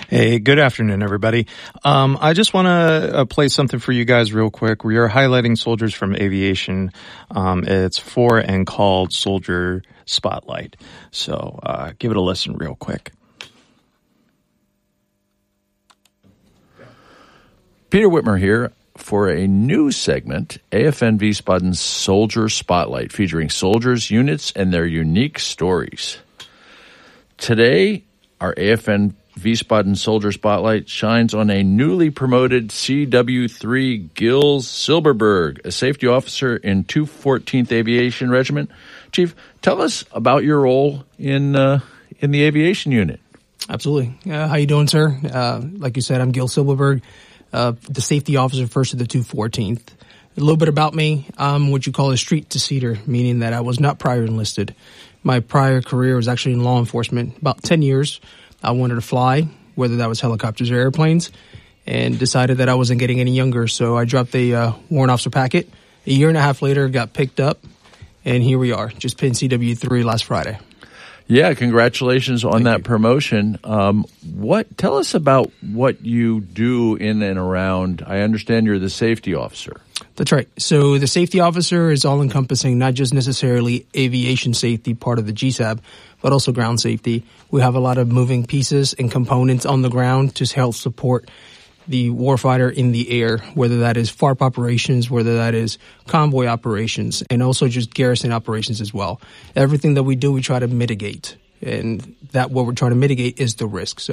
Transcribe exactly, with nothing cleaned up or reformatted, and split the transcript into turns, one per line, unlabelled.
Hey, good afternoon, everybody. Um, I just want to uh, play something for you guys real quick. We are highlighting soldiers from aviation. Um, it's for and called Soldier Spotlight. So uh, give it a listen real quick.
Peter Whitmer here for a new segment, A F N Wiesbaden's Soldier Spotlight, featuring soldiers, units, and their unique stories. Today, our A F N Wiesbaden Soldier Spotlight shines on a newly promoted C W three Gilles Silberberg, a safety officer in two fourteenth Aviation Regiment. Chief, tell us about your role in uh, in the aviation unit.
Absolutely. Uh, how you doing, sir? Uh, like you said, I'm Gilles Silberberg, uh, the safety officer first of the two fourteenth. A little bit about me. I'm what you call a street to-seater, meaning that I was not prior enlisted. My prior career was actually in law enforcement, about ten years. I wanted to fly, whether that was helicopters or airplanes, and decided that I wasn't getting any younger. So I dropped a uh, warrant officer packet. A year and a half later, got picked up, and here we are. Just pinned C W three last Friday.
Yeah, congratulations on
Thank
that
you.
promotion. Um, what? Tell us about what you do in and around. I understand you're the safety officer.
That's right. So the safety officer is all-encompassing, not just necessarily aviation safety, part of the G S A B, but also ground safety. We have a lot of moving pieces and components on the ground to help support the warfighter in the air, whether that is FARP operations, whether that is convoy operations, and also just garrison operations as well. Everything that we do, we try to mitigate. And that what we're trying to mitigate is the risk. So